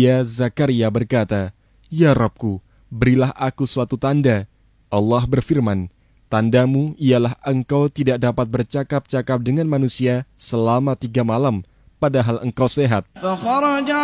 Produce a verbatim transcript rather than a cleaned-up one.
Ia, Zakaria, berkata, "Ya Rabbku, berilah aku suatu tanda." Allah berfirman, "Tandamu ialah engkau tidak dapat bercakap-cakap dengan manusia selama tiga malam, padahal engkau sehat."